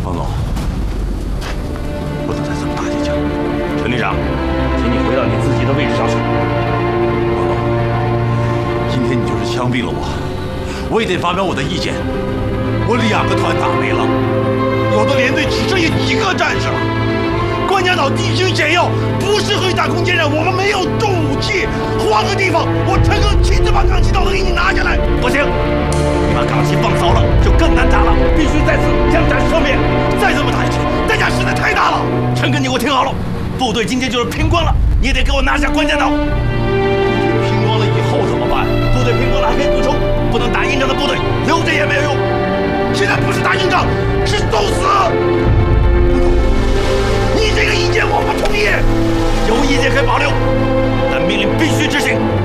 王总，不能再这么打下去了。 陈旅长，请你回到你自己的位置上去。 王总，今天你就是枪毙了我也得发表我的意见。我2个团打没了，有的连队只剩下1个战士了。关家岛地形险要，不适合于打空间战，我们没有重武器，换个地方，我陈赓亲自把港旗刀能给你拿下来。 不行，你把港旗放骚了，就更难打了，必须再次将战双面。 再这么打下去，代价实在太大了。 陈赓，你给我听好了，部队今天就是拼光了，你也得给我拿下关家岛。 拼光了以后怎么办？ 部队拼光了还可以补充，不能打硬仗的部队留着也没有用。 现在不是打硬仗，是送死。你这个意见我不同意。 有意见可以保留，但命令必须执行。